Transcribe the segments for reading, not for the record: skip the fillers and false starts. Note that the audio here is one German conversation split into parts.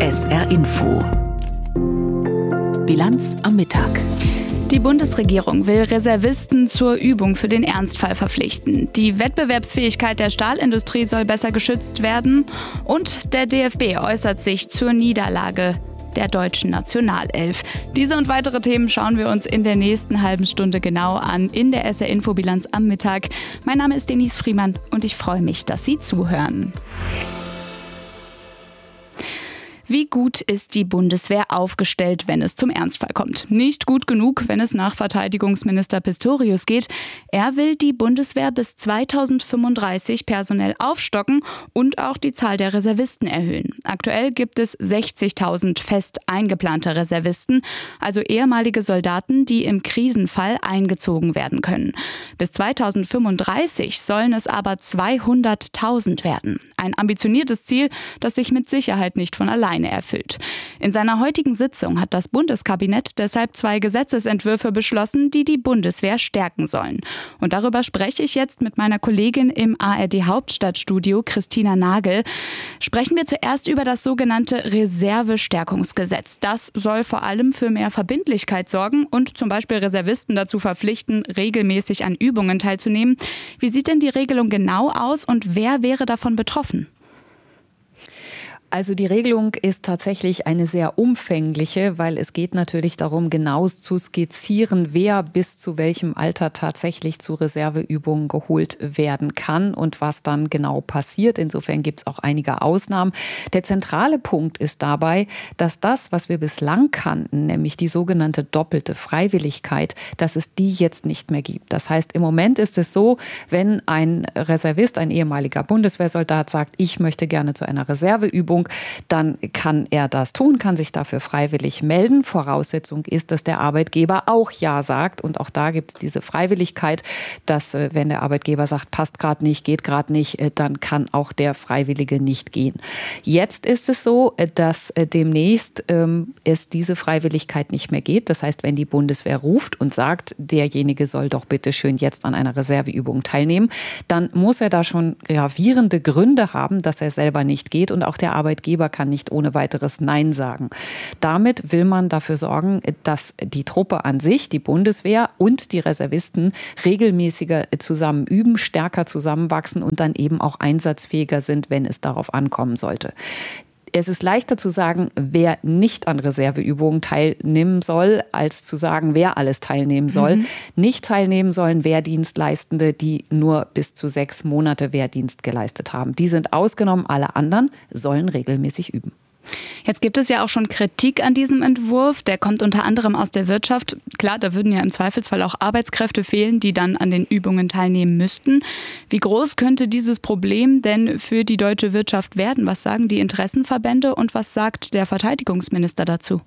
SR Info. Bilanz am Mittag. Die Bundesregierung will Reservisten zur Übung für den Ernstfall verpflichten. Die Wettbewerbsfähigkeit der Stahlindustrie soll besser geschützt werden. Und der DFB äußert sich zur Niederlage der deutschen Nationalelf. Diese und weitere Themen schauen wir uns in der nächsten halben Stunde genau an in der SR Info Bilanz am Mittag. Mein Name ist Denise Friemann und ich freue mich, dass Sie zuhören. Wie gut ist die Bundeswehr aufgestellt, wenn es zum Ernstfall kommt? Nicht gut genug, wenn es nach Verteidigungsminister Pistorius geht. Er will die Bundeswehr bis 2035 personell aufstocken und auch die Zahl der Reservisten erhöhen. Aktuell gibt es 60.000 fest eingeplante Reservisten, also ehemalige Soldaten, die im Krisenfall eingezogen werden können. Bis 2035 sollen es aber 200.000 werden. Ein ambitioniertes Ziel, das sich mit Sicherheit nicht von alleine erfüllt. In seiner heutigen Sitzung hat das Bundeskabinett deshalb 2 Gesetzesentwürfe beschlossen, die die Bundeswehr stärken sollen. Und darüber spreche ich jetzt mit meiner Kollegin im ARD Hauptstadtstudio, Christina Nagel. Sprechen wir zuerst über das sogenannte Reservestärkungsgesetz. Das soll vor allem für mehr Verbindlichkeit sorgen und zum Beispiel Reservisten dazu verpflichten, regelmäßig an Übungen teilzunehmen. Wie sieht denn die Regelung genau aus und wer wäre davon betroffen? Also die Regelung ist tatsächlich eine sehr umfängliche, weil es geht natürlich darum, genau zu skizzieren, wer bis zu welchem Alter tatsächlich zu Reserveübungen geholt werden kann und was dann genau passiert. Insofern gibt es auch einige Ausnahmen. Der zentrale Punkt ist dabei, dass das, was wir bislang kannten, nämlich die sogenannte doppelte Freiwilligkeit, dass es die jetzt nicht mehr gibt. Das heißt, im Moment ist es so, wenn ein Reservist, ein ehemaliger Bundeswehrsoldat sagt, ich möchte gerne zu einer Reserveübung, dann kann er das tun, kann sich dafür freiwillig melden. Voraussetzung ist, dass der Arbeitgeber auch Ja sagt. Und auch da gibt es diese Freiwilligkeit, dass wenn der Arbeitgeber sagt, passt gerade nicht, geht gerade nicht, dann kann auch der Freiwillige nicht gehen. Jetzt ist es so, dass demnächst es diese Freiwilligkeit nicht mehr geht. Das heißt, wenn die Bundeswehr ruft und sagt, derjenige soll doch bitte schön jetzt an einer Reserveübung teilnehmen, dann muss er da schon gravierende Gründe haben, dass er selber nicht geht und auch der Arbeitgeber kann nicht ohne weiteres Nein sagen. Damit will man dafür sorgen, dass die Truppe an sich, die Bundeswehr und die Reservisten regelmäßiger zusammen üben, stärker zusammenwachsen und dann eben auch einsatzfähiger sind, wenn es darauf ankommen sollte. Es ist leichter zu sagen, wer nicht an Reserveübungen teilnehmen soll, als zu sagen, wer alles teilnehmen soll. Nicht teilnehmen sollen Wehrdienstleistende, die nur bis zu 6 Monate Wehrdienst geleistet haben. Die sind ausgenommen, alle anderen sollen regelmäßig üben. Jetzt gibt es ja auch schon Kritik an diesem Entwurf. Der kommt unter anderem aus der Wirtschaft. Klar, da würden ja im Zweifelsfall auch Arbeitskräfte fehlen, die dann an den Übungen teilnehmen müssten. Wie groß könnte dieses Problem denn für die deutsche Wirtschaft werden? Was sagen die Interessenverbände und was sagt der Verteidigungsminister dazu?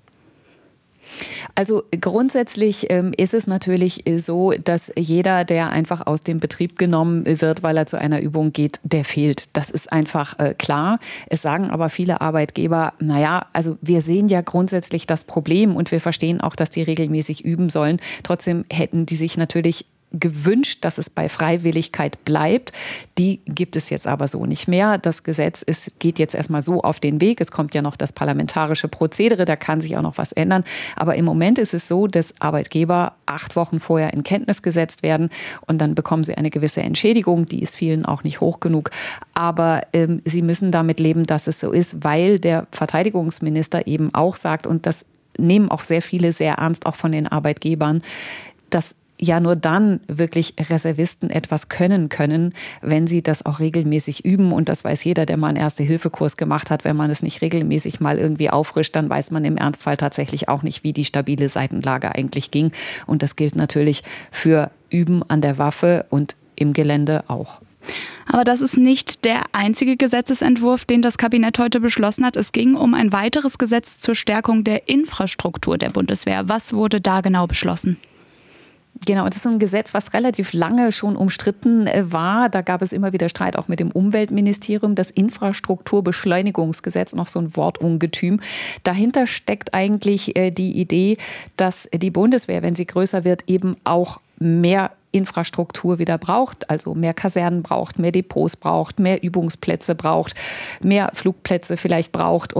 Also grundsätzlich ist es natürlich so, dass jeder, der einfach aus dem Betrieb genommen wird, weil er zu einer Übung geht, der fehlt. Das ist einfach klar. Es sagen aber viele Arbeitgeber, also wir sehen ja grundsätzlich das Problem und wir verstehen auch, dass die regelmäßig üben sollen. Trotzdem hätten die sich natürlich gewünscht, dass es bei Freiwilligkeit bleibt. Die gibt es jetzt aber so nicht mehr. Das Gesetz geht jetzt erstmal so auf den Weg. Es kommt ja noch das parlamentarische Prozedere, da kann sich auch noch was ändern. Aber im Moment ist es so, dass Arbeitgeber 8 Wochen vorher in Kenntnis gesetzt werden und dann bekommen sie eine gewisse Entschädigung. Die ist vielen auch nicht hoch genug. Aber sie müssen damit leben, dass es so ist, weil der Verteidigungsminister eben auch sagt, und das nehmen auch sehr viele sehr ernst, auch von den Arbeitgebern, dass ja nur dann wirklich Reservisten etwas können, wenn sie das auch regelmäßig üben. Und das weiß jeder, der mal einen Erste-Hilfe-Kurs gemacht hat. Wenn man es nicht regelmäßig mal irgendwie auffrischt, dann weiß man im Ernstfall tatsächlich auch nicht, wie die stabile Seitenlage eigentlich ging. Und das gilt natürlich für Üben an der Waffe und im Gelände auch. Aber das ist nicht der einzige Gesetzesentwurf, den das Kabinett heute beschlossen hat. Es ging um ein weiteres Gesetz zur Stärkung der Infrastruktur der Bundeswehr. Was wurde da genau beschlossen? Genau, das ist ein Gesetz, was relativ lange schon umstritten war. Da gab es immer wieder Streit auch mit dem Umweltministerium. Das Infrastrukturbeschleunigungsgesetz, noch so ein Wortungetüm. Dahinter steckt eigentlich die Idee, dass die Bundeswehr, wenn sie größer wird, eben auch mehr Infrastruktur wieder braucht, also mehr Kasernen braucht, mehr Depots braucht, mehr Übungsplätze braucht, mehr Flugplätze vielleicht braucht. Und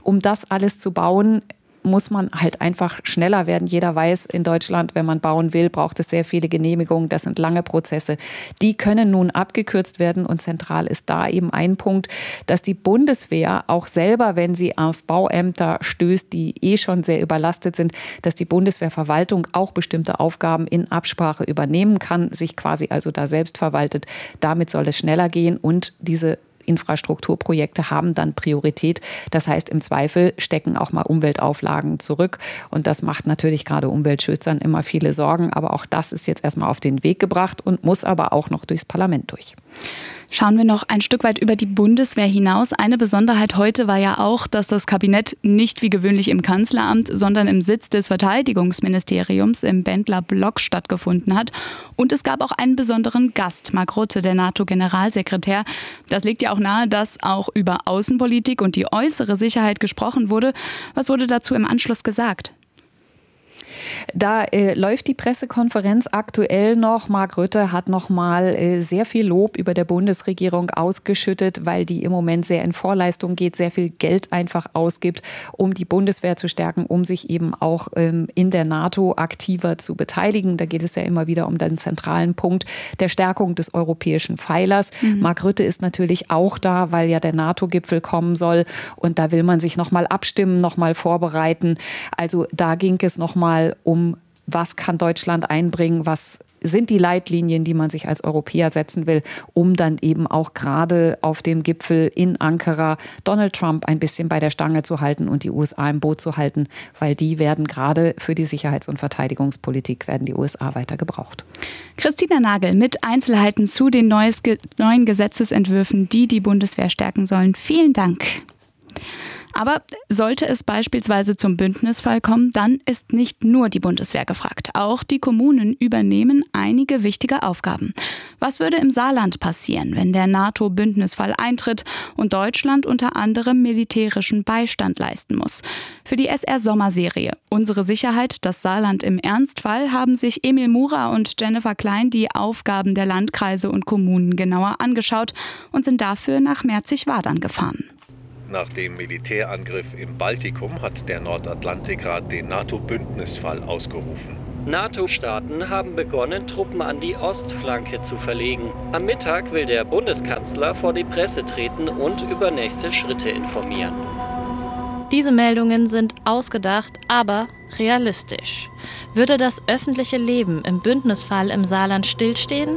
Um das alles zu bauen, muss man halt einfach schneller werden. Jeder weiß, in Deutschland, wenn man bauen will, braucht es sehr viele Genehmigungen. Das sind lange Prozesse. Die können nun abgekürzt werden und zentral ist da eben ein Punkt, dass die Bundeswehr auch selber, wenn sie auf Bauämter stößt, die schon sehr überlastet sind, dass die Bundeswehrverwaltung auch bestimmte Aufgaben in Absprache übernehmen kann, sich quasi also da selbst verwaltet. Damit soll es schneller gehen und diese Infrastrukturprojekte haben dann Priorität. Das heißt, im Zweifel stecken auch mal Umweltauflagen zurück. Und das macht natürlich gerade Umweltschützern immer viele Sorgen. Aber auch das ist jetzt erstmal auf den Weg gebracht und muss aber auch noch durchs Parlament durch. Schauen wir noch ein Stück weit über die Bundeswehr hinaus. Eine Besonderheit heute war ja auch, dass das Kabinett nicht wie gewöhnlich im Kanzleramt, sondern im Sitz des Verteidigungsministeriums im Bendler Block stattgefunden hat. Und es gab auch einen besonderen Gast, Mark Rutte, der NATO-Generalsekretär. Das legt ja auch nahe, dass auch über Außenpolitik und die äußere Sicherheit gesprochen wurde. Was wurde dazu im Anschluss gesagt? Da läuft die Pressekonferenz aktuell noch. Mark Rutte hat noch mal sehr viel Lob über der Bundesregierung ausgeschüttet, weil die im Moment sehr in Vorleistung geht, sehr viel Geld einfach ausgibt, um die Bundeswehr zu stärken, um sich eben auch in der NATO aktiver zu beteiligen. Da geht es ja immer wieder um den zentralen Punkt der Stärkung des europäischen Pfeilers. Mark Rutte ist natürlich auch da, weil ja der NATO-Gipfel kommen soll. Und da will man sich noch mal abstimmen, noch mal vorbereiten. Also da ging es noch mal um, was kann Deutschland einbringen, was sind die Leitlinien, die man sich als Europäer setzen will, um dann eben auch gerade auf dem Gipfel in Ankara Donald Trump ein bisschen bei der Stange zu halten und die USA im Boot zu halten, weil die werden gerade für die Sicherheits- und Verteidigungspolitik werden die USA weiter gebraucht. Christina Nagel mit Einzelheiten zu den neuen Gesetzesentwürfen, die die Bundeswehr stärken sollen. Vielen Dank. Aber sollte es beispielsweise zum Bündnisfall kommen, dann ist nicht nur die Bundeswehr gefragt. Auch die Kommunen übernehmen einige wichtige Aufgaben. Was würde im Saarland passieren, wenn der NATO-Bündnisfall eintritt und Deutschland unter anderem militärischen Beistand leisten muss? Für die SR-Sommerserie Unsere Sicherheit, das Saarland im Ernstfall haben sich Emil Murer und Jennifer Klein die Aufgaben der Landkreise und Kommunen genauer angeschaut und sind dafür nach Merzig-Wadern gefahren. Nach dem Militärangriff im Baltikum hat der Nordatlantikrat den NATO-Bündnisfall ausgerufen. NATO-Staaten haben begonnen, Truppen an die Ostflanke zu verlegen. Am Mittag will der Bundeskanzler vor die Presse treten und über nächste Schritte informieren. Diese Meldungen sind ausgedacht, aber realistisch. Würde das öffentliche Leben im Bündnisfall im Saarland stillstehen?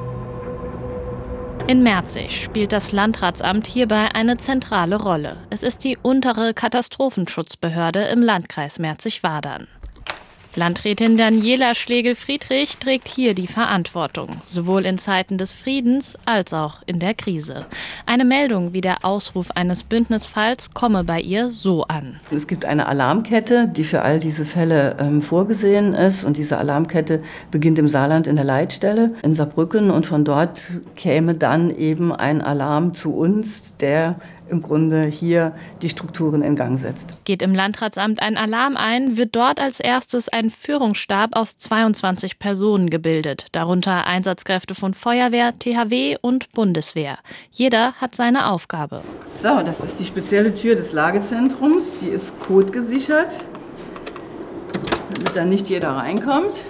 In Merzig spielt das Landratsamt hierbei eine zentrale Rolle. Es ist die untere Katastrophenschutzbehörde im Landkreis Merzig-Wadern. Landrätin Daniela Schlegel-Friedrich trägt hier die Verantwortung, sowohl in Zeiten des Friedens als auch in der Krise. Eine Meldung wie der Ausruf eines Bündnisfalls komme bei ihr so an. Es gibt eine Alarmkette, die für all diese Fälle vorgesehen ist. Und diese Alarmkette beginnt im Saarland in der Leitstelle in Saarbrücken. Und von dort käme dann eben ein Alarm zu uns, der im Grunde hier die Strukturen in Gang setzt. Geht im Landratsamt ein Alarm ein, wird dort als erstes ein Führungsstab aus 22 Personen gebildet, darunter Einsatzkräfte von Feuerwehr, THW und Bundeswehr. Jeder hat seine Aufgabe. So, das ist die spezielle Tür des Lagezentrums, die ist codegesichert, damit dann nicht jeder reinkommt.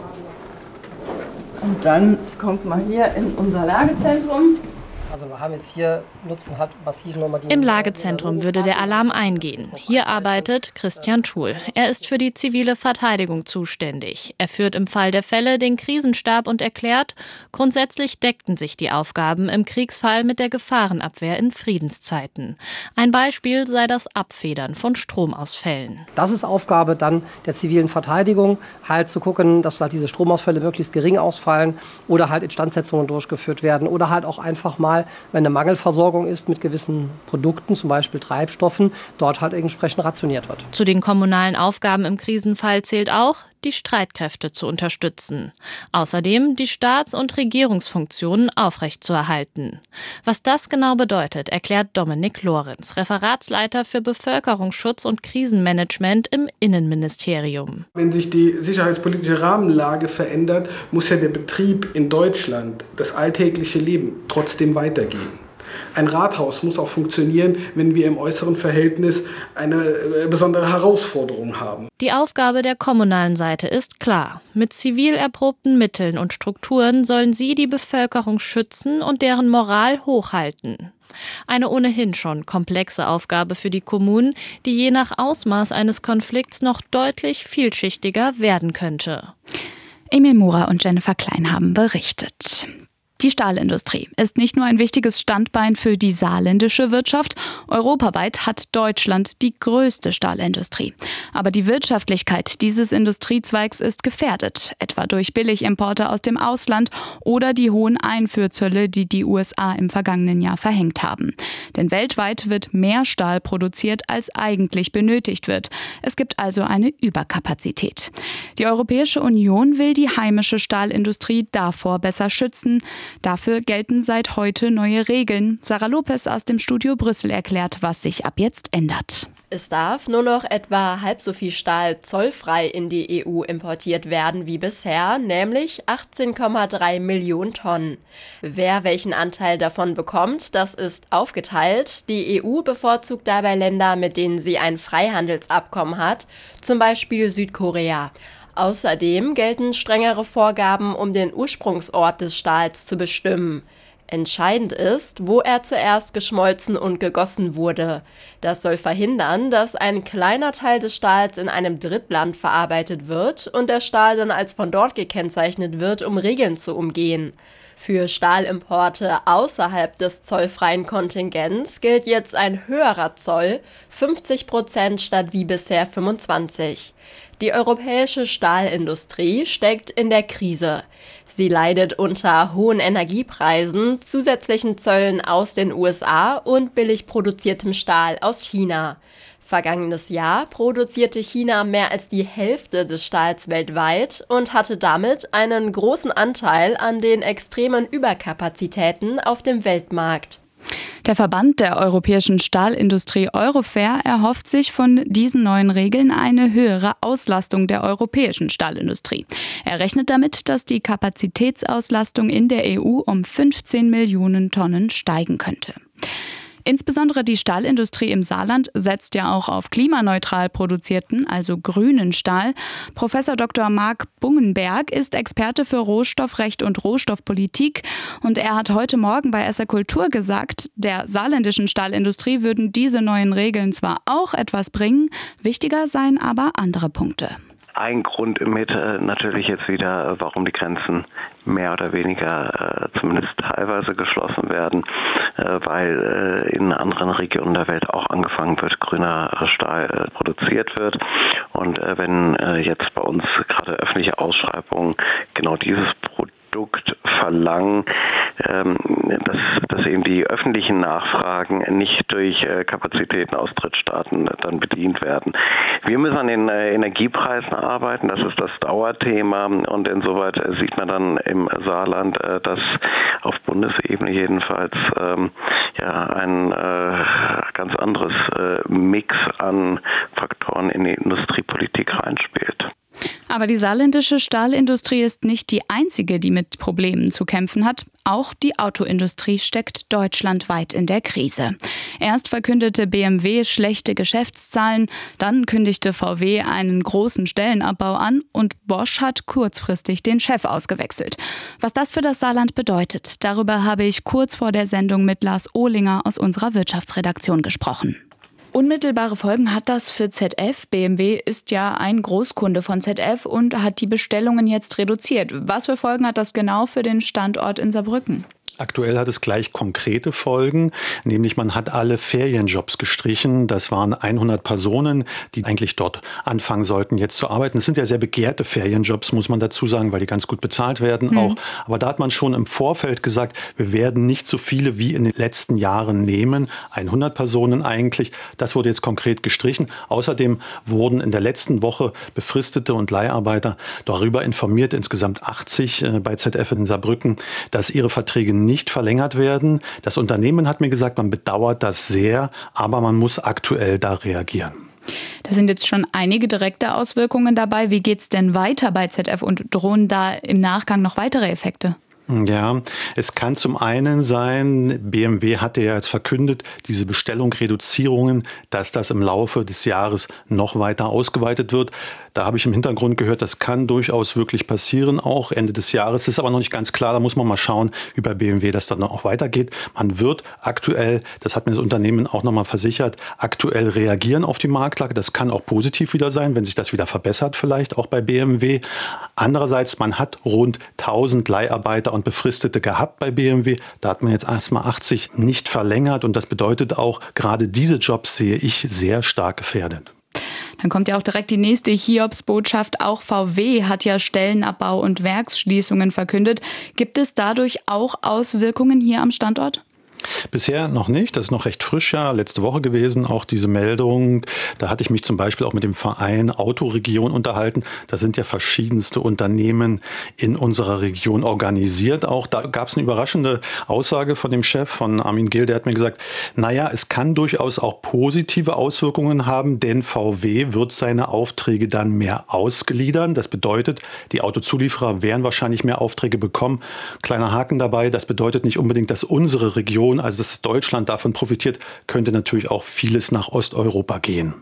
Und dann kommt man hier in unser Lagezentrum. Also wir haben jetzt hier, nutzen halt massiv nochmal die... Im Lagezentrum würde der Alarm eingehen. Hier arbeitet Christian Thuhl. Er ist für die zivile Verteidigung zuständig. Er führt im Fall der Fälle den Krisenstab und erklärt, grundsätzlich deckten sich die Aufgaben im Kriegsfall mit der Gefahrenabwehr in Friedenszeiten. Ein Beispiel sei das Abfedern von Stromausfällen. Das ist Aufgabe dann der zivilen Verteidigung, halt zu gucken, dass halt diese Stromausfälle möglichst gering ausfallen oder halt Instandsetzungen durchgeführt werden oder halt auch einfach mal, wenn eine Mangelversorgung ist mit gewissen Produkten, zum Beispiel Treibstoffen, dort halt entsprechend rationiert wird. Zu den kommunalen Aufgaben im Krisenfall zählt auch, die Streitkräfte zu unterstützen. Außerdem die Staats- und Regierungsfunktionen aufrechtzuerhalten. Was das genau bedeutet, erklärt Dominik Lorenz, Referatsleiter für Bevölkerungsschutz und Krisenmanagement im Innenministerium. Wenn sich die sicherheitspolitische Rahmenlage verändert, muss ja der Betrieb in Deutschland, das alltägliche Leben, trotzdem weitergehen. Ein Rathaus muss auch funktionieren, wenn wir im äußeren Verhältnis eine besondere Herausforderung haben. Die Aufgabe der kommunalen Seite ist klar. Mit zivil erprobten Mitteln und Strukturen sollen sie die Bevölkerung schützen und deren Moral hochhalten. Eine ohnehin schon komplexe Aufgabe für die Kommunen, die je nach Ausmaß eines Konflikts noch deutlich vielschichtiger werden könnte. Emil Murer und Jennifer Klein haben berichtet. Die Stahlindustrie ist nicht nur ein wichtiges Standbein für die saarländische Wirtschaft. Europaweit hat Deutschland die größte Stahlindustrie. Aber die Wirtschaftlichkeit dieses Industriezweigs ist gefährdet, etwa durch Billigimporte aus dem Ausland oder die hohen Einfuhrzölle, die die USA im vergangenen Jahr verhängt haben. Denn weltweit wird mehr Stahl produziert, als eigentlich benötigt wird. Es gibt also eine Überkapazität. Die Europäische Union will die heimische Stahlindustrie davor besser schützen. Dafür gelten seit heute neue Regeln. Sarah Lopez aus dem Studio Brüssel erklärt, was sich ab jetzt ändert. Es darf nur noch etwa halb so viel Stahl zollfrei in die EU importiert werden wie bisher, nämlich 18,3 Millionen Tonnen. Wer welchen Anteil davon bekommt, das ist aufgeteilt. Die EU bevorzugt dabei Länder, mit denen sie ein Freihandelsabkommen hat, zum Beispiel Südkorea. Außerdem gelten strengere Vorgaben, um den Ursprungsort des Stahls zu bestimmen. Entscheidend ist, wo er zuerst geschmolzen und gegossen wurde. Das soll verhindern, dass ein kleiner Teil des Stahls in einem Drittland verarbeitet wird und der Stahl dann als von dort gekennzeichnet wird, um Regeln zu umgehen. Für Stahlimporte außerhalb des zollfreien Kontingents gilt jetzt ein höherer Zoll, 50% statt wie bisher 25%. Die europäische Stahlindustrie steckt in der Krise. Sie leidet unter hohen Energiepreisen, zusätzlichen Zöllen aus den USA und billig produziertem Stahl aus China. Vergangenes Jahr produzierte China mehr als die Hälfte des Stahls weltweit und hatte damit einen großen Anteil an den extremen Überkapazitäten auf dem Weltmarkt. Der Verband der europäischen Stahlindustrie Eurofair erhofft sich von diesen neuen Regeln eine höhere Auslastung der europäischen Stahlindustrie. Er rechnet damit, dass die Kapazitätsauslastung in der EU um 15 Millionen Tonnen steigen könnte. Insbesondere die Stahlindustrie im Saarland setzt ja auch auf klimaneutral produzierten, also grünen Stahl. Professor Dr. Marc Bungenberg ist Experte für Rohstoffrecht und Rohstoffpolitik und er hat heute Morgen bei SR Kultur gesagt, der saarländischen Stahlindustrie würden diese neuen Regeln zwar auch etwas bringen, wichtiger seien aber andere Punkte. Ein Grund mit natürlich jetzt wieder, warum die Grenzen mehr oder weniger zumindest teilweise geschlossen werden, weil in anderen Regionen der Welt auch angefangen wird, grüner Stahl produziert wird. Und wenn jetzt bei uns gerade öffentliche Ausschreibungen genau dieses Produkt verlangen, dass eben die öffentlichen Nachfragen nicht durch Kapazitäten aus Drittstaaten dann bedient werden. Wir müssen an den Energiepreisen arbeiten, das ist das Dauerthema und insoweit sieht man dann im Saarland, dass auf Bundesebene jedenfalls ein ganz anderes Mix an Faktoren in die Industriepolitik reinspielt. Aber die saarländische Stahlindustrie ist nicht die einzige, die mit Problemen zu kämpfen hat. Auch die Autoindustrie steckt deutschlandweit in der Krise. Erst verkündete BMW schlechte Geschäftszahlen, dann kündigte VW einen großen Stellenabbau an und Bosch hat kurzfristig den Chef ausgewechselt. Was das für das Saarland bedeutet, darüber habe ich kurz vor der Sendung mit Lars Ohlinger aus unserer Wirtschaftsredaktion gesprochen. Unmittelbare Folgen hat das für ZF. BMW ist ja ein Großkunde von ZF und hat die Bestellungen jetzt reduziert. Was für Folgen hat das genau für den Standort in Saarbrücken? Aktuell hat es gleich konkrete Folgen, nämlich man hat alle Ferienjobs gestrichen. Das waren 100 Personen, die eigentlich dort anfangen sollten, jetzt zu arbeiten. Das sind ja sehr begehrte Ferienjobs, muss man dazu sagen, weil die ganz gut bezahlt werden auch. Aber da hat man schon im Vorfeld gesagt, wir werden nicht so viele wie in den letzten Jahren nehmen. 100 Personen eigentlich. Das wurde jetzt konkret gestrichen. Außerdem wurden in der letzten Woche Befristete und Leiharbeiter darüber informiert, insgesamt 80 bei ZF in Saarbrücken, dass ihre Verträge nicht verlängert werden. Das Unternehmen hat mir gesagt, man bedauert das sehr, aber man muss aktuell da reagieren. Da sind jetzt schon einige direkte Auswirkungen dabei. Wie geht's denn weiter bei ZF und drohen da im Nachgang noch weitere Effekte? Ja, es kann zum einen sein, BMW hatte ja jetzt verkündet, diese Bestellung Reduzierungen, dass das im Laufe des Jahres noch weiter ausgeweitet wird. Da habe ich im Hintergrund gehört, das kann durchaus wirklich passieren, auch Ende des Jahres. Ist aber noch nicht ganz klar, da muss man mal schauen, wie bei BMW das dann auch weitergeht. Man wird aktuell, das hat mir das Unternehmen auch nochmal versichert, aktuell reagieren auf die Marktlage. Das kann auch positiv wieder sein, wenn sich das wieder verbessert, vielleicht auch bei BMW. Andererseits, man hat rund 1000 Leiharbeiter und Befristete gehabt bei BMW. Da hat man jetzt erstmal 80 nicht verlängert und das bedeutet auch, gerade diese Jobs sehe ich sehr stark gefährdet. Dann kommt ja auch direkt die nächste Hiobsbotschaft. Auch VW hat ja Stellenabbau und Werksschließungen verkündet. Gibt es dadurch auch Auswirkungen hier am Standort? Bisher noch nicht, das ist noch recht frisch, ja, letzte Woche gewesen, auch diese Meldung. Da hatte ich mich zum Beispiel auch mit dem Verein Autoregion unterhalten. Da sind ja verschiedenste Unternehmen in unserer Region organisiert. Auch da gab es eine überraschende Aussage von dem Chef, von Armin Gehl, der hat mir gesagt, naja, es kann durchaus auch positive Auswirkungen haben, denn VW wird seine Aufträge dann mehr ausgliedern. Das bedeutet, die Autozulieferer werden wahrscheinlich mehr Aufträge bekommen. Kleiner Haken dabei, das bedeutet nicht unbedingt, dass unsere Region, also dass Deutschland davon profitiert, könnte natürlich auch vieles nach Osteuropa gehen.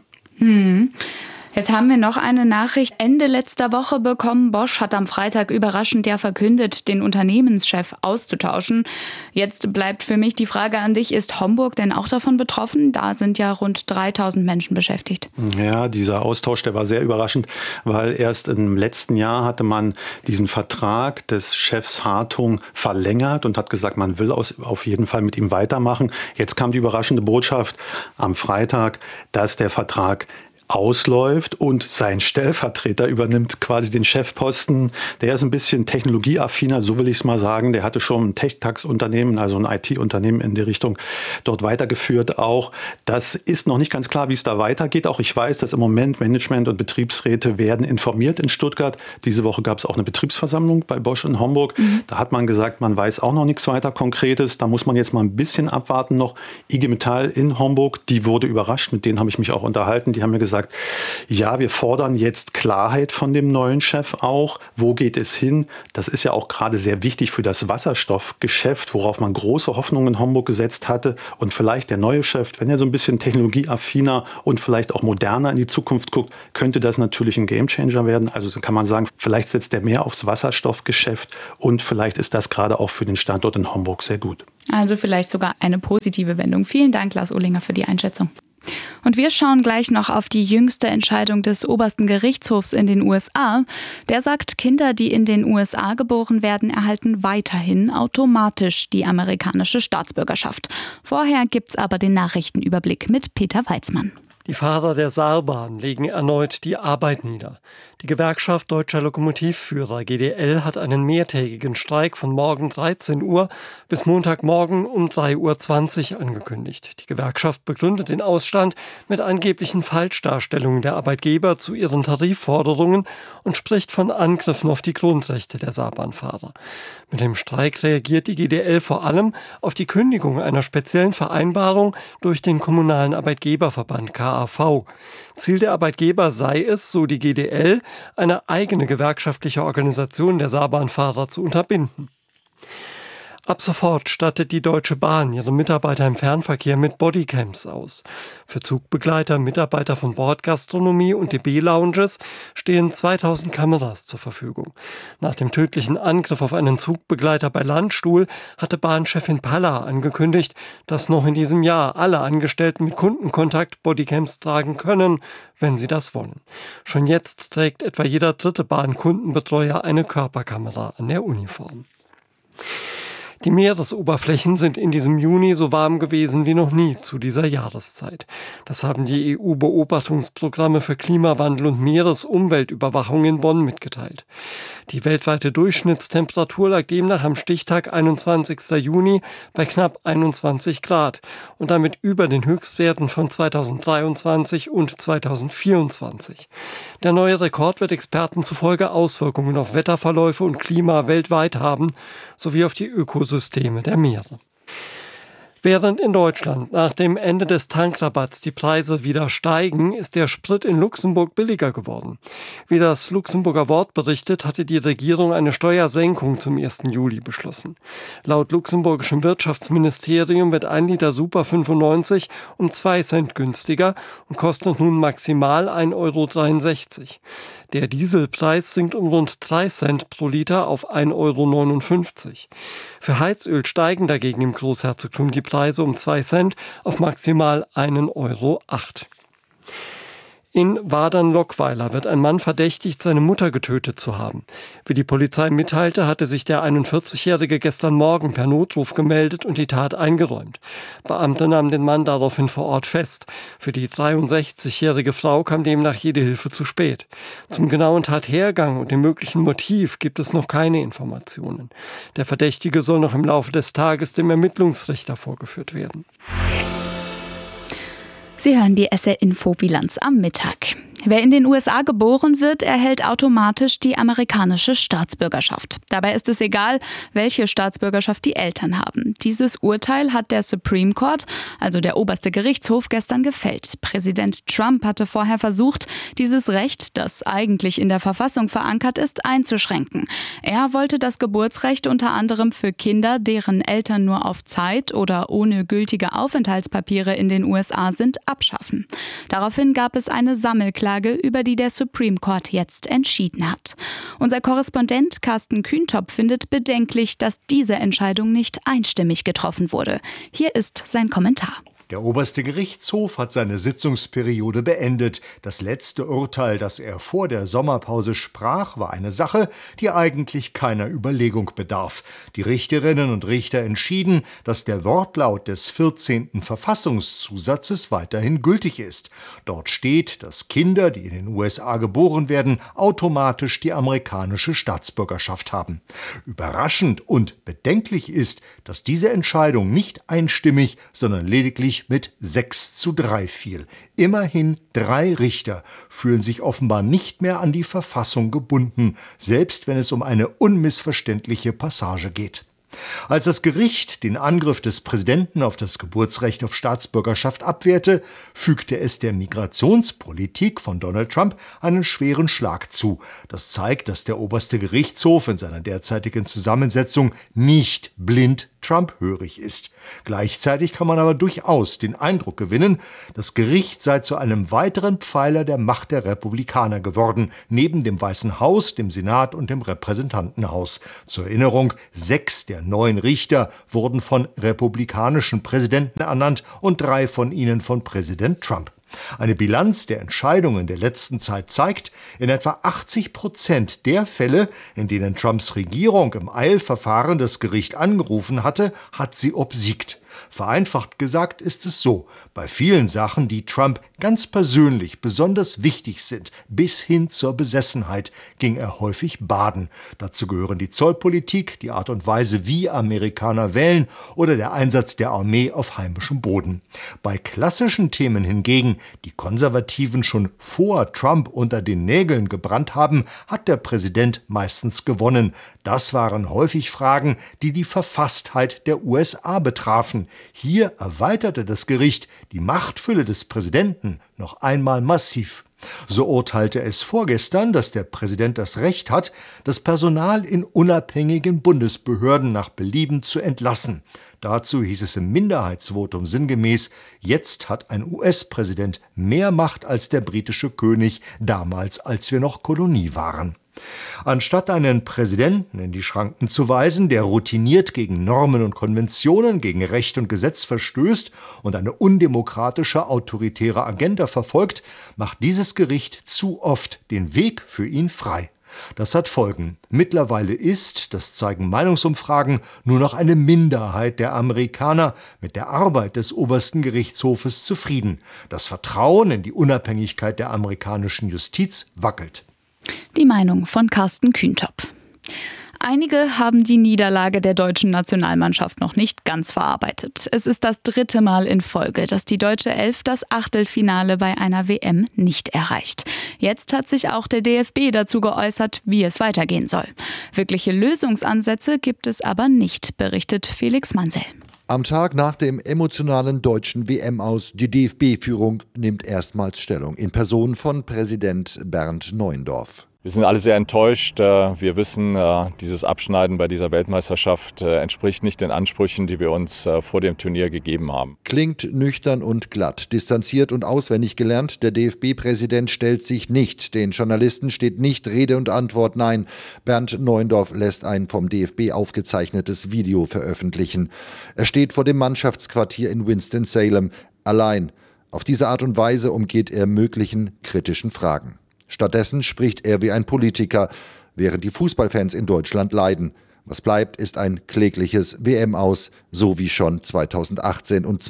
Jetzt haben wir noch eine Nachricht Ende letzter Woche bekommen. Bosch hat am Freitag überraschend ja verkündet, den Unternehmenschef auszutauschen. Jetzt bleibt für mich die Frage an dich, ist Homburg denn auch davon betroffen? Da sind ja rund 3000 Menschen beschäftigt. Ja, dieser Austausch, der war sehr überraschend, weil erst im letzten Jahr hatte man diesen Vertrag des Chefs Hartung verlängert und hat gesagt, man will auf jeden Fall mit ihm weitermachen. Jetzt kam die überraschende Botschaft am Freitag, dass der Vertrag ausläuft und sein Stellvertreter übernimmt quasi den Chefposten. Der ist ein bisschen technologieaffiner, so will ich es mal sagen. Der hatte schon ein Tech-Tax-Unternehmen, also ein IT-Unternehmen in die Richtung dort weitergeführt auch. Das ist noch nicht ganz klar, wie es da weitergeht. Auch ich weiß, dass im Moment Management und Betriebsräte werden informiert in Stuttgart. Diese Woche gab es auch eine Betriebsversammlung bei Bosch in Homburg. Da hat man gesagt, man weiß auch noch nichts weiter Konkretes. Da muss man jetzt mal ein bisschen abwarten noch. IG Metall in Homburg, die wurde überrascht. Mit denen habe ich mich auch unterhalten. Die haben mir gesagt, ja, wir fordern jetzt Klarheit von dem neuen Chef auch. Wo geht es hin? Das ist ja auch gerade sehr wichtig für das Wasserstoffgeschäft, worauf man große Hoffnungen in Homburg gesetzt hatte. Und vielleicht der neue Chef, wenn er so ein bisschen technologieaffiner und vielleicht auch moderner in die Zukunft guckt, könnte das natürlich ein Gamechanger werden. Also kann man sagen, vielleicht setzt er mehr aufs Wasserstoffgeschäft und vielleicht ist das gerade auch für den Standort in Homburg sehr gut. Also vielleicht sogar eine positive Wendung. Vielen Dank, Lars Ohlinger, für die Einschätzung. Und wir schauen gleich noch auf die jüngste Entscheidung des obersten Gerichtshofs in den USA. Der sagt, Kinder, die in den USA geboren werden, erhalten weiterhin automatisch die amerikanische Staatsbürgerschaft. Vorher gibt's aber den Nachrichtenüberblick mit Peter Weizmann. Die Fahrer der Saarbahn legen erneut die Arbeit nieder. Die Gewerkschaft Deutscher Lokomotivführer GDL hat einen mehrtägigen Streik von morgen 13 Uhr bis Montagmorgen um 3:20 Uhr angekündigt. Die Gewerkschaft begründet den Ausstand mit angeblichen Falschdarstellungen der Arbeitgeber zu ihren Tarifforderungen und spricht von Angriffen auf die Grundrechte der Saarbahnfahrer. Mit dem Streik reagiert die GDL vor allem auf die Kündigung einer speziellen Vereinbarung durch den kommunalen Arbeitgeberverband KAV. Ziel der Arbeitgeber sei es, so die GDL, eine eigene gewerkschaftliche Organisation der Saarbahnfahrer zu unterbinden. Ab sofort stattet die Deutsche Bahn ihre Mitarbeiter im Fernverkehr mit Bodycams aus. Für Zugbegleiter, Mitarbeiter von Bordgastronomie und DB-Lounges stehen 2000 Kameras zur Verfügung. Nach dem tödlichen Angriff auf einen Zugbegleiter bei Landstuhl hatte Bahnchefin Palla angekündigt, dass noch in diesem Jahr alle Angestellten mit Kundenkontakt Bodycams tragen können, wenn sie das wollen. Schon jetzt trägt etwa jeder dritte Bahnkundenbetreuer eine Körperkamera an der Uniform. Die Meeresoberflächen sind in diesem Juni so warm gewesen wie noch nie zu dieser Jahreszeit. Das haben die EU-Beobachtungsprogramme für Klimawandel und Meeresumweltüberwachung in Bonn mitgeteilt. Die weltweite Durchschnittstemperatur lag demnach am Stichtag 21. Juni bei knapp 21 Grad und damit über den Höchstwerten von 2023 und 2024. Der neue Rekord wird Experten zufolge Auswirkungen auf Wetterverläufe und Klima weltweit haben, sowie auf die Ökosysteme der Meere. Während in Deutschland nach dem Ende des Tankrabatts die Preise wieder steigen, ist der Sprit in Luxemburg billiger geworden. Wie das Luxemburger Wort berichtet, hatte die Regierung eine Steuersenkung zum 1. Juli beschlossen. Laut luxemburgischem Wirtschaftsministerium wird 1 Liter Super 95 um 2 Cent günstiger und kostet nun maximal 1,63 €. Der Dieselpreis sinkt um rund 3 Cent pro Liter auf 1,59 €. Für Heizöl steigen dagegen im Großherzogtum die Preise um 2 Cent auf maximal 1,08 €. In Wadern-Lockweiler wird ein Mann verdächtigt, seine Mutter getötet zu haben. Wie die Polizei mitteilte, hatte sich der 41-Jährige gestern Morgen per Notruf gemeldet und die Tat eingeräumt. Beamte nahmen den Mann daraufhin vor Ort fest. Für die 63-jährige Frau kam demnach jede Hilfe zu spät. Zum genauen Tathergang und dem möglichen Motiv gibt es noch keine Informationen. Der Verdächtige soll noch im Laufe des Tages dem Ermittlungsrichter vorgeführt werden. Sie hören die SR-Info-Bilanz am Mittag. Wer in den USA geboren wird, erhält automatisch die amerikanische Staatsbürgerschaft. Dabei ist es egal, welche Staatsbürgerschaft die Eltern haben. Dieses Urteil hat der Supreme Court, also der oberste Gerichtshof, gestern gefällt. Präsident Trump hatte vorher versucht, dieses Recht, das eigentlich in der Verfassung verankert ist, einzuschränken. Er wollte das Geburtsrecht unter anderem für Kinder, deren Eltern nur auf Zeit oder ohne gültige Aufenthaltspapiere in den USA sind, abschaffen. Daraufhin gab es eine Sammelklage, über die der Supreme Court jetzt entschieden hat. Unser Korrespondent Carsten Kühntop findet bedenklich, dass diese Entscheidung nicht einstimmig getroffen wurde. Hier ist sein Kommentar. Der oberste Gerichtshof hat seine Sitzungsperiode beendet. Das letzte Urteil, das er vor der Sommerpause sprach, war eine Sache, die eigentlich keiner Überlegung bedarf. Die Richterinnen und Richter entschieden, dass der Wortlaut des 14. Verfassungszusatzes weiterhin gültig ist. Dort steht, dass Kinder, die in den USA geboren werden, automatisch die amerikanische Staatsbürgerschaft haben. Überraschend und bedenklich ist, dass diese Entscheidung nicht einstimmig, sondern lediglich mit 6:3 fiel. Immerhin 3 Richter fühlen sich offenbar nicht mehr an die Verfassung gebunden, selbst wenn es um eine unmissverständliche Passage geht. Als das Gericht den Angriff des Präsidenten auf das Geburtsrecht auf Staatsbürgerschaft abwehrte, fügte es der Migrationspolitik von Donald Trump einen schweren Schlag zu. Das zeigt, dass der oberste Gerichtshof in seiner derzeitigen Zusammensetzung nicht blind Trump-hörig ist. Gleichzeitig kann man aber durchaus den Eindruck gewinnen, das Gericht sei zu einem weiteren Pfeiler der Macht der Republikaner geworden, neben dem Weißen Haus, dem Senat und dem Repräsentantenhaus. Zur Erinnerung, 6 der 9 Richter wurden von republikanischen Präsidenten ernannt und 3 von ihnen von Präsident Trump. Eine Bilanz der Entscheidungen der letzten Zeit zeigt, in etwa 80% der Fälle, in denen Trumps Regierung im Eilverfahren das Gericht angerufen hatte, hat sie obsiegt. Vereinfacht gesagt ist es so, bei vielen Sachen, die Trump ganz persönlich besonders wichtig sind, bis hin zur Besessenheit, ging er häufig baden. Dazu gehören die Zollpolitik, die Art und Weise, wie Amerikaner wählen oder der Einsatz der Armee auf heimischem Boden. Bei klassischen Themen hingegen, die Konservativen schon vor Trump unter den Nägeln gebrannt haben, hat der Präsident meistens gewonnen. Das waren häufig Fragen, die die Verfasstheit der USA betrafen. Hier erweiterte das Gericht die Machtfülle des Präsidenten noch einmal massiv. So urteilte es vorgestern, dass der Präsident das Recht hat, das Personal in unabhängigen Bundesbehörden nach Belieben zu entlassen. Dazu hieß es im Minderheitsvotum sinngemäß, jetzt hat ein US-Präsident mehr Macht als der britische König, damals als wir noch Kolonie waren. Anstatt einen Präsidenten in die Schranken zu weisen, der routiniert gegen Normen und Konventionen, gegen Recht und Gesetz verstößt und eine undemokratische, autoritäre Agenda verfolgt, macht dieses Gericht zu oft den Weg für ihn frei. Das hat Folgen. Mittlerweile ist, das zeigen Meinungsumfragen, nur noch eine Minderheit der Amerikaner mit der Arbeit des obersten Gerichtshofes zufrieden. Das Vertrauen in die Unabhängigkeit der amerikanischen Justiz wackelt. Die Meinung von Carsten Kühntop. Einige haben die Niederlage der deutschen Nationalmannschaft noch nicht ganz verarbeitet. Es ist das 3. Mal in Folge, dass die deutsche Elf das Achtelfinale bei einer WM nicht erreicht. Jetzt hat sich auch der DFB dazu geäußert, wie es weitergehen soll. Wirkliche Lösungsansätze gibt es aber nicht, berichtet Felix Mansell. Am Tag nach dem emotionalen deutschen WM-Aus, die DFB-Führung nimmt erstmals Stellung in Person von Präsident Bernd Neuendorf. Wir sind alle sehr enttäuscht. Wir wissen, dieses Abschneiden bei dieser Weltmeisterschaft entspricht nicht den Ansprüchen, die wir uns vor dem Turnier gegeben haben. Klingt nüchtern und glatt, distanziert und auswendig gelernt. Der DFB-Präsident stellt sich nicht. Den Journalisten steht nicht Rede und Antwort. Nein, Bernd Neuendorf lässt ein vom DFB aufgezeichnetes Video veröffentlichen. Er steht vor dem Mannschaftsquartier in Winston-Salem, allein. Auf diese Art und Weise umgeht er möglichen kritischen Fragen. Stattdessen spricht er wie ein Politiker, während die Fußballfans in Deutschland leiden. Was bleibt, ist ein klägliches WM-Aus, so wie schon 2018 und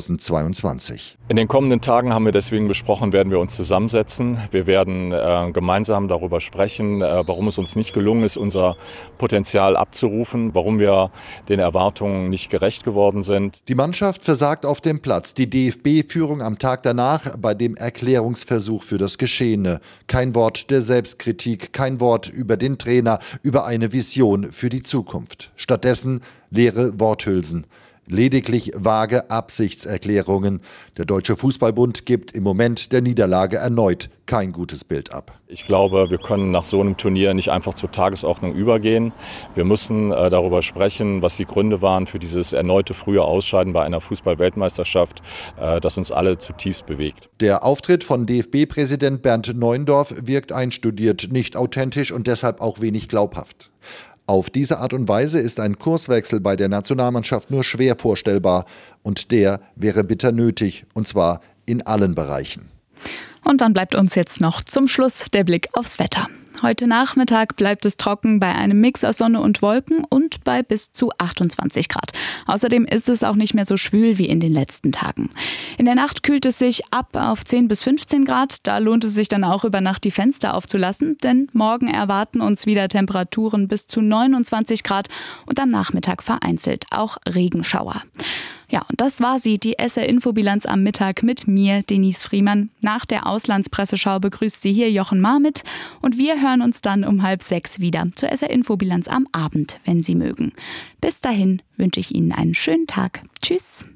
2022. In den kommenden Tagen haben wir deswegen besprochen, werden wir uns zusammensetzen. Wir werden gemeinsam darüber sprechen, warum es uns nicht gelungen ist, unser Potenzial abzurufen, warum wir den Erwartungen nicht gerecht geworden sind. Die Mannschaft versagt auf dem Platz. Die DFB-Führung am Tag danach bei dem Erklärungsversuch für das Geschehene. Kein Wort der Selbstkritik, kein Wort über den Trainer, über eine Vision für die Zukunft. Stattdessen leere Worthülsen. Lediglich vage Absichtserklärungen. Der Deutsche Fußballbund gibt im Moment der Niederlage erneut kein gutes Bild ab. Ich glaube, wir können nach so einem Turnier nicht einfach zur Tagesordnung übergehen. Wir müssen darüber sprechen, was die Gründe waren für dieses erneute frühe Ausscheiden bei einer Fußball-Weltmeisterschaft, das uns alle zutiefst bewegt. Der Auftritt von DFB-Präsident Bernd Neuendorf wirkt einstudiert, nicht authentisch und deshalb auch wenig glaubhaft. Auf diese Art und Weise ist ein Kurswechsel bei der Nationalmannschaft nur schwer vorstellbar. Und der wäre bitter nötig, und zwar in allen Bereichen. Und dann bleibt uns jetzt noch zum Schluss der Blick aufs Wetter. Heute Nachmittag bleibt es trocken bei einem Mix aus Sonne und Wolken und bei bis zu 28 Grad. Außerdem ist es auch nicht mehr so schwül wie in den letzten Tagen. In der Nacht kühlt es sich ab auf 10 bis 15 Grad. Da lohnt es sich dann auch über Nacht die Fenster aufzulassen, denn morgen erwarten uns wieder Temperaturen bis zu 29 Grad und am Nachmittag vereinzelt auch Regenschauer. Ja, und das war sie, die SR-Info-Bilanz am Mittag mit mir, Denise Friemann. Nach der Auslandspresseschau begrüßt sie hier Jochen Marmit und wir hören uns dann um 5:30 wieder zur SR-Info-Bilanz am Abend, wenn Sie mögen. Bis dahin wünsche ich Ihnen einen schönen Tag. Tschüss.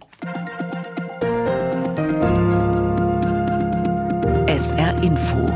SR-Info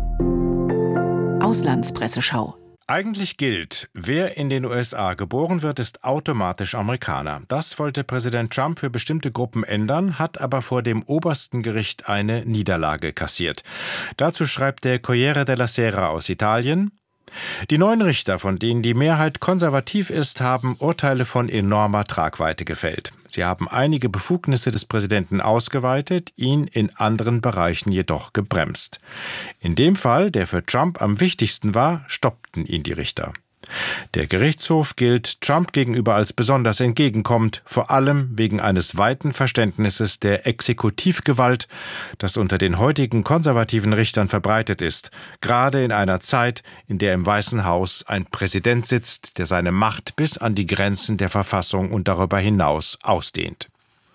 Auslandspresseschau. Eigentlich gilt, wer in den USA geboren wird, ist automatisch Amerikaner. Das wollte Präsident Trump für bestimmte Gruppen ändern, hat aber vor dem obersten Gericht eine Niederlage kassiert. Dazu schreibt der Corriere della Sera aus Italien: Die neuen Richter, von denen die Mehrheit konservativ ist, haben Urteile von enormer Tragweite gefällt. Sie haben einige Befugnisse des Präsidenten ausgeweitet, ihn in anderen Bereichen jedoch gebremst. In dem Fall, der für Trump am wichtigsten war, stoppten ihn die Richter. Der Gerichtshof gilt Trump gegenüber als besonders entgegenkommend, vor allem wegen eines weiten Verständnisses der Exekutivgewalt, das unter den heutigen konservativen Richtern verbreitet ist, gerade in einer Zeit, in der im Weißen Haus ein Präsident sitzt, der seine Macht bis an die Grenzen der Verfassung und darüber hinaus ausdehnt.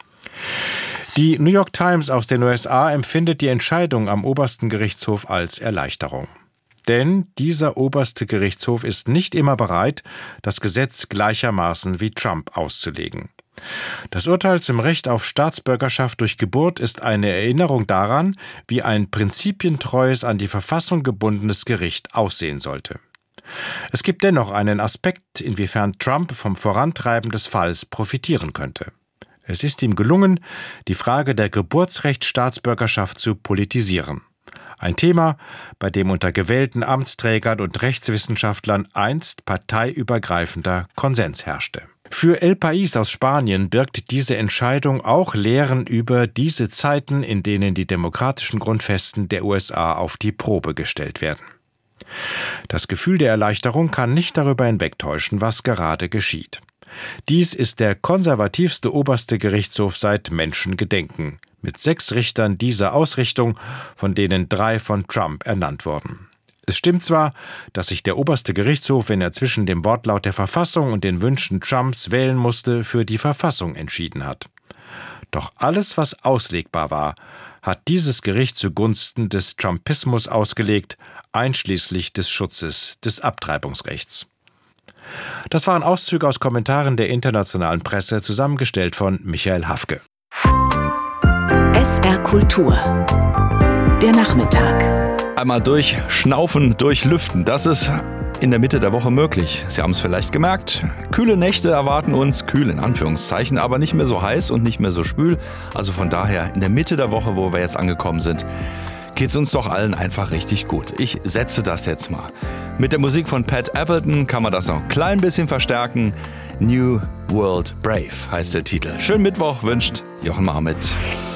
Die New York Times aus den USA empfindet die Entscheidung am obersten Gerichtshof als Erleichterung. Denn dieser oberste Gerichtshof ist nicht immer bereit, das Gesetz gleichermaßen wie Trump auszulegen. Das Urteil zum Recht auf Staatsbürgerschaft durch Geburt ist eine Erinnerung daran, wie ein prinzipientreues, an die Verfassung gebundenes Gericht aussehen sollte. Es gibt dennoch einen Aspekt, inwiefern Trump vom Vorantreiben des Falls profitieren könnte. Es ist ihm gelungen, die Frage der Geburtsrechtsstaatsbürgerschaft zu politisieren. Ein Thema, bei dem unter gewählten Amtsträgern und Rechtswissenschaftlern einst parteiübergreifender Konsens herrschte. Für El País aus Spanien birgt diese Entscheidung auch Lehren über diese Zeiten, in denen die demokratischen Grundfesten der USA auf die Probe gestellt werden. Das Gefühl der Erleichterung kann nicht darüber hinwegtäuschen, was gerade geschieht. Dies ist der konservativste oberste Gerichtshof seit Menschengedenken, mit 6 Richtern dieser Ausrichtung, von denen 3 von Trump ernannt wurden. Es stimmt zwar, dass sich der oberste Gerichtshof, wenn er zwischen dem Wortlaut der Verfassung und den Wünschen Trumps wählen musste, für die Verfassung entschieden hat. Doch alles, was auslegbar war, hat dieses Gericht zugunsten des Trumpismus ausgelegt, einschließlich des Schutzes des Abtreibungsrechts. Das waren Auszüge aus Kommentaren der internationalen Presse, zusammengestellt von Michael Hafke. SR Kultur. Der Nachmittag. Einmal durchschnaufen, durchlüften. Das ist in der Mitte der Woche möglich. Sie haben es vielleicht gemerkt. Kühle Nächte erwarten uns, kühl in Anführungszeichen, aber nicht mehr so heiß und nicht mehr so schwül. Also von daher in der Mitte der Woche, wo wir jetzt angekommen sind, geht es uns doch allen einfach richtig gut. Ich setze das jetzt mal. Mit der Musik von Pat Appleton kann man das noch ein klein bisschen verstärken. New World Brave heißt der Titel. Schönen Mittwoch wünscht Jochen Marmit.